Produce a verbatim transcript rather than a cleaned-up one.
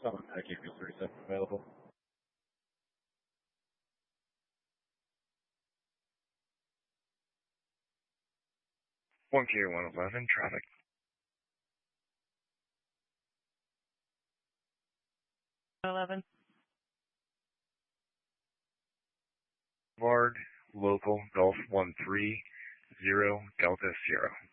Someone I K Field thirty-seven available. one K one eleven, traffic. eleven. Boulevard, local, Golf one three zero, Delta Sierra.